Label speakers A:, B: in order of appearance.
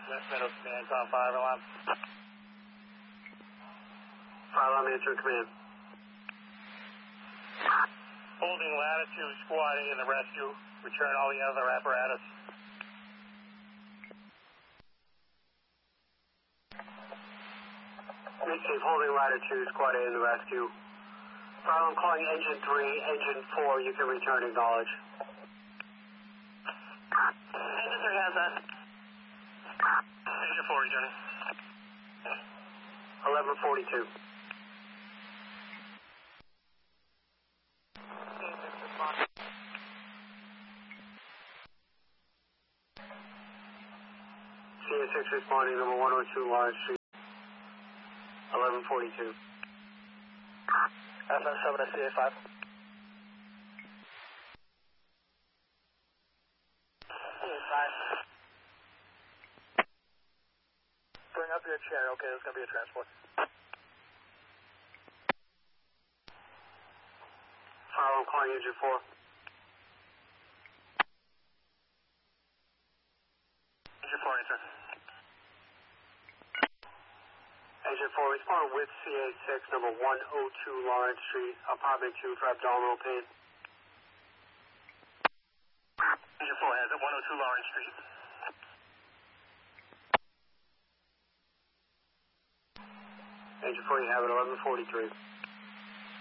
A: West Meadow Command, on fire alarm.
B: Fire alarm answering command.
A: Holding Latitude Squad A in the rescue. Return all the other apparatus.
B: Midcape holding Latitude Squad A in the rescue. Fire alarm calling engine 3, engine 4, you can return, acknowledge.
A: Engine 3 has that. Engine 4 returning.
B: 1142. CA6 responding, number 102 Lawrence Street, 1142.
A: FM7 to CA5. CA5. Bring up your chair, okay, there's going to be a transport.
B: Fire alarm calling engine 4.
A: Engine 4 answer.
B: Engine 4, respond with CA6, number 102 Lawrence Street, apartment 2 for abdominal pain.
A: Engine 4 has it, 102 Lawrence Street.
B: Engine 4, you have it, 1143.